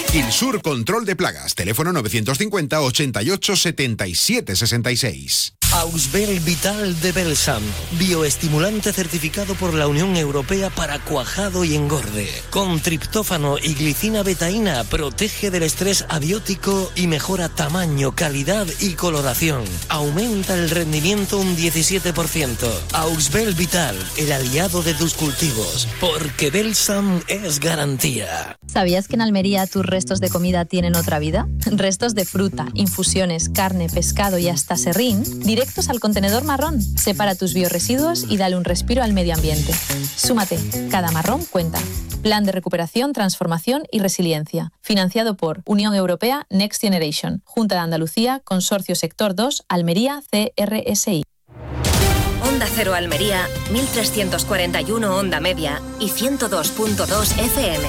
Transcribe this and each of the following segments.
Quilsur Control de Plagas. Teléfono 950 88 77 66. Ausbel Vital de Belsam, bioestimulante certificado por la Unión Europea para cuajado y engorde. Con triptófano y glicina betaína protege del estrés abiótico y mejora tamaño, calidad y coloración. Aumenta el rendimiento un 17%. Ausbel Vital, el aliado de tus cultivos, porque Belsam es garantía. ¿Sabías que en Almería tus restos de comida tienen otra vida? Restos de fruta, infusiones, carne, pescado y hasta serrín, directos al contenedor marrón. Separa tus biorresiduos y dale un respiro al medio ambiente. Súmate, cada marrón cuenta. Plan de recuperación, transformación y resiliencia. Financiado por Unión Europea Next Generation, Junta de Andalucía, Consorcio Sector 2, Almería, CRSI. Onda Cero Almería, 1341 Onda Media y 102.2 FM.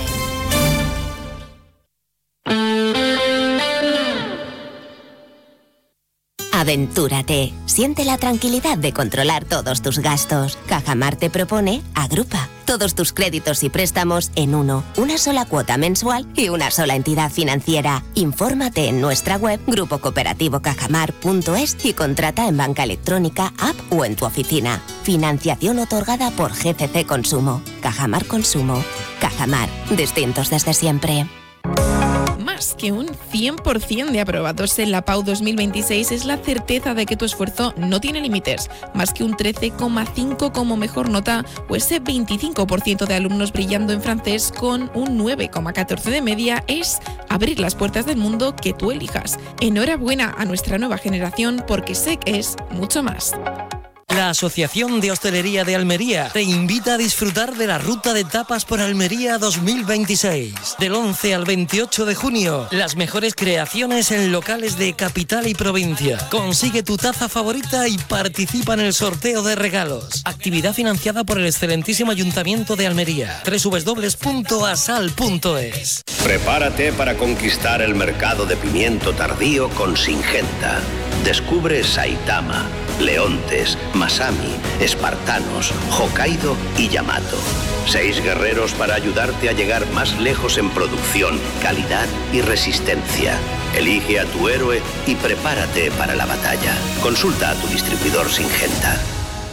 Aventúrate. Siente la tranquilidad de controlar todos tus gastos. Cajamar te propone Agrupa. Todos tus créditos y préstamos en uno. Una sola cuota mensual y una sola entidad financiera. Infórmate en nuestra web grupocooperativo.cajamar.es y contrata en banca electrónica, app o en tu oficina. Financiación otorgada por GCC Consumo. Cajamar Consumo. Cajamar. Distintos desde siempre. Más que un 100% de aprobados en la PAU 2026 es la certeza de que tu esfuerzo no tiene límites. Más que un 13,5 como mejor nota o ese 25% de alumnos brillando en francés con un 9,14 de media es abrir las puertas del mundo que tú elijas. Enhorabuena a nuestra nueva generación porque SEC es mucho más. La Asociación de Hostelería de Almería te invita a disfrutar de la Ruta de Tapas por Almería 2026. Del 11 al 28 de junio, las mejores creaciones en locales de capital y provincia. Consigue tu taza favorita y participa en el sorteo de regalos. Actividad financiada por el excelentísimo Ayuntamiento de Almería. www.asal.es. Prepárate para conquistar el mercado de pimiento tardío con Singenta. Descubre Saitama, Leontes, Masami, Espartanos, Hokkaido y Yamato. 6 guerreros para ayudarte a llegar más lejos en producción, calidad y resistencia. Elige a tu héroe y prepárate para la batalla. Consulta a tu distribuidor Singenta.